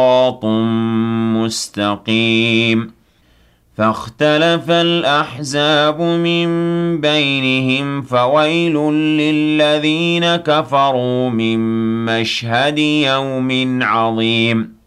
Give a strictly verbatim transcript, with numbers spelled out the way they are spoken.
صراط مستقيم فاختلف الأحزاب من بينهم فويل للذين كفروا من مشهد يوم عظيم